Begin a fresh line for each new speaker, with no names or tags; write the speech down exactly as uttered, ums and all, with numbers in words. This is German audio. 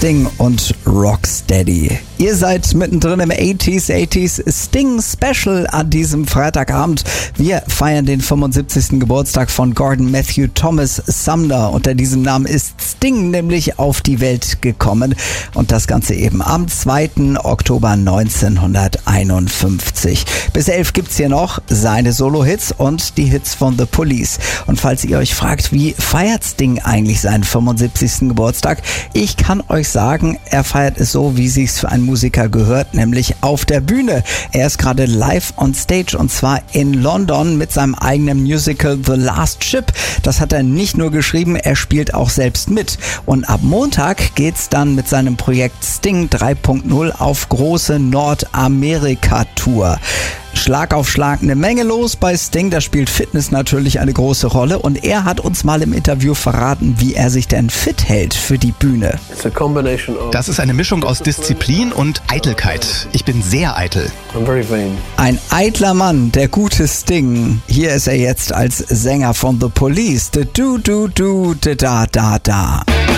Sting und Rocksteady. Ihr seid mittendrin im achtziger, achtziger Sting Special an diesem Freitagabend. Wir feiern den fünfundsiebzigsten Geburtstag von Gordon Matthew Thomas Sumner. Unter diesem Namen ist Sting nämlich auf die Welt gekommen. Und das Ganze eben am zweiten Oktober neunzehnhunderteinundfünfzig. Bis elf gibt's hier noch seine Solo-Hits und die Hits von The Police. Und falls ihr euch fragt, wie feiert Sting eigentlich seinen fünfundsiebzigsten Geburtstag? Ich kann euch sagen, er feiert es so, wie sich's für einen Musiker gehört, nämlich auf der Bühne. Er ist gerade live on stage und zwar in London mit seinem eigenen Musical The Last Ship. Das hat er nicht nur geschrieben, er spielt auch selbst mit. Und ab Montag geht's dann mit seinem Projekt Sting drei Punkt null auf große Nordamerika-Tour. Schlag auf Schlag eine Menge los bei Sting, da spielt Fitness natürlich eine große Rolle und er hat uns mal im Interview verraten, wie er sich denn fit hält für die Bühne.
Das ist eine Mischung aus Disziplin und Eitelkeit. Ich bin sehr eitel.
Ein eitler Mann, der gute Sting. Hier ist er jetzt als Sänger von The Police. Da, du, du, du, da, da, da.